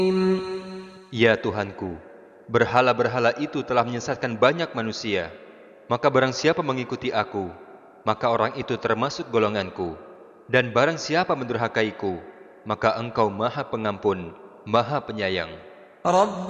Ya Tuhanku, berhala-berhala itu telah menyesatkan banyak manusia. Maka barang siapa mengikuti aku, maka orang itu termasuk golonganku. Dan barang siapa mendurhakaiku, maka Engkau Maha Pengampun, Maha Penyayang.